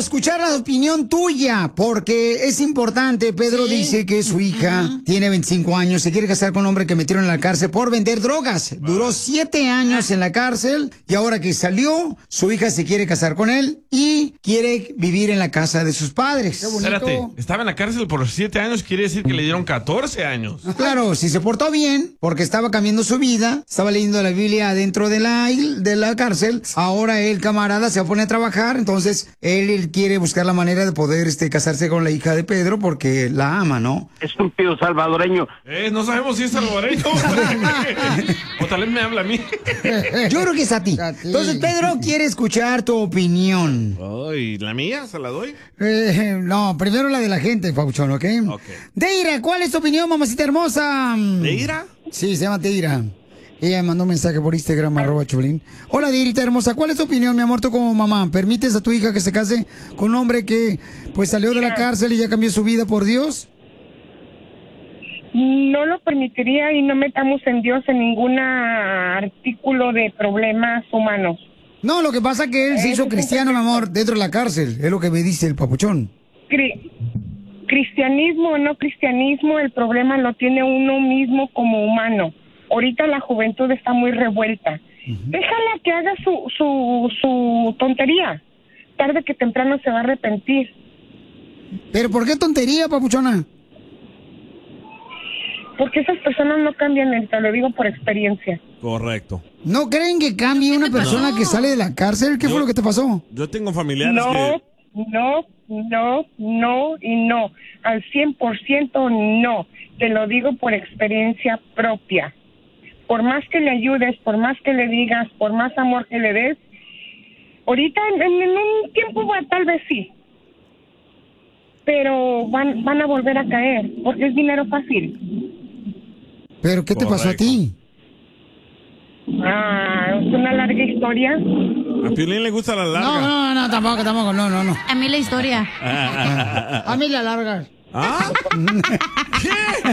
escuchar la opinión tuya, porque es importante. Pedro dice que su hija tiene 25 años, se quiere casar con un hombre que metieron en la cárcel por vender drogas. Duró 7 años en la cárcel y ahora que salió, su hija se quiere casar con él y quiere vivir en la casa de sus padres. Espérate, estaba en la cárcel por 7 años, quiere decir que le dieron 14 años. Claro, si se portó bien, porque estaba cambiando su vida, estaba leyendo la Biblia dentro de la cárcel, ahora el camarada se va a poner a trabajar, entonces él quiere buscar la manera de poder casarse con la hija de Pedro porque la ama, ¿no? Estúpido salvadoreño. No sabemos si es salvadoreño. O tal vez me habla a mí. Yo creo que es a ti. Entonces Pedro quiere escuchar tu opinión. ¿Y la mía? ¿Se la doy? No, primero la de la gente, Pauchón, ¿ok? Deira, ¿cuál es tu opinión, mamacita hermosa? ¿Deira? Sí, se llama Deira. Ella me mandó un mensaje por Instagram, @Choplin. Hola, Deirita hermosa, ¿cuál es tu opinión, mi amor, tú como mamá? ¿Permites a tu hija que se case con un hombre que pues salió de la cárcel y ya cambió su vida por Dios? No lo permitiría y no metamos en Dios en ningún artículo de problemas humanos. No, lo que pasa es que él se hizo cristiano, mi amor, dentro de la cárcel. Es lo que me dice el papuchón. Cristianismo o no cristianismo, el problema lo tiene uno mismo como humano. Ahorita la juventud está muy revuelta. Déjala que haga su tontería. Tarde que temprano se va a arrepentir. ¿Pero por qué tontería, papuchona? Porque esas personas no cambian, te lo digo por experiencia. Correcto. ¿No creen que cambie una persona que sale de la cárcel? ¿Qué fue lo que te pasó? Yo tengo familiares No y no. Al 100% no. Te lo digo por experiencia propia. Por más que le ayudes, por más que le digas, por más amor que le des, ahorita en un tiempo tal vez sí. Pero van a volver a caer, porque es dinero fácil. ¿Pero qué te pasó a ti? Es una larga historia. A Piolín le gusta la larga. No, tampoco, no. A mí la historia. A mí la larga. ¿Ah? ¿Qué?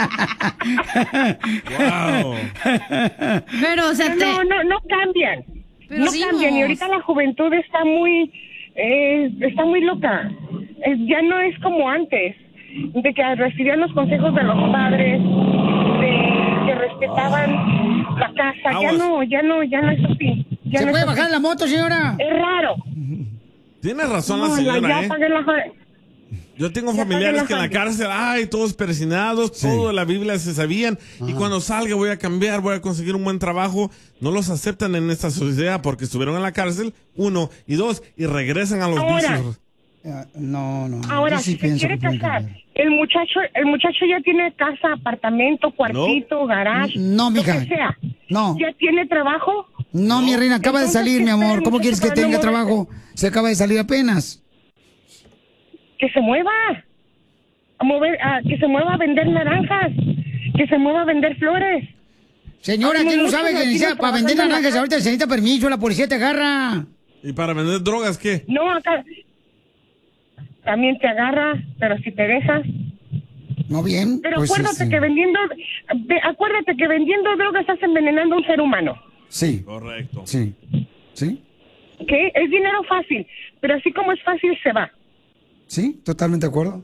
Wow. Pero, o sea, no cambian. Pero no cambian. Y ahorita la juventud está muy loca. Ya no es como antes, de que recibían los consejos de los padres, de que respetaban la casa. Ya no es así. ¿Se puede bajar la moto, señora? Es raro. Tiene razón la señora, Yo tengo familiares que en la cárcel, todos persinados, todo de la Biblia se sabían, y cuando salga voy a cambiar, voy a conseguir un buen trabajo, no los aceptan en esta sociedad porque estuvieron en la cárcel, 1, y 2, y regresan a los vicios. No. Ahora, si se quiere casar, el muchacho ya tiene casa, apartamento, cuartito, garage, no, mija. lo que sea. No. ¿Ya tiene trabajo? No, mi reina, acaba de salir, mi amor. ¿Cómo quieres que tenga trabajo? Se acaba de salir apenas. Que se mueva. Que se mueva a vender naranjas. Que se mueva a vender flores. Señora, ¿quién no sabe que para vender naranjas ahorita se necesita permiso? La policía te agarra. ¿Y para vender drogas qué? No, acá también te agarra, pero si te dejas. No, bien. Pero pues acuérdate que vendiendo drogas estás envenenando a un ser humano. Sí. Correcto. Sí. Que es dinero fácil, pero así como es fácil se va. Sí, totalmente de acuerdo.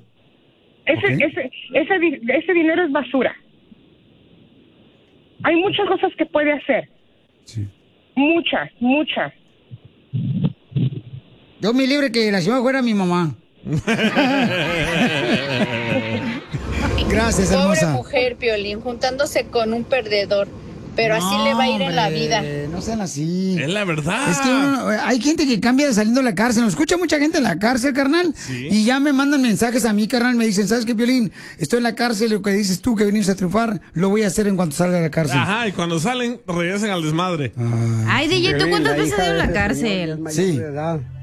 Ese dinero es basura. Hay muchas cosas que puede hacer. Sí. Muchas. Yo me libre que la señora fuera mi mamá. Gracias, hermosa. Pobre mujer, Piolín, juntándose con un perdedor. Pero así le va a ir en la vida. No sean así. Es la verdad. Es que hay gente que cambia saliendo de la cárcel. Nos escucha mucha gente en la cárcel, carnal. Sí. Y ya me mandan mensajes a mí, carnal. Me dicen, ¿sabes qué, Piolín? Estoy en la cárcel. Lo que dices tú que viniste a triunfar, lo voy a hacer en cuanto salga de la cárcel. Ajá, y cuando salen, regresan al desmadre. Ay, DJ, ¿tú cuántas veces has ido a la cárcel? Sí.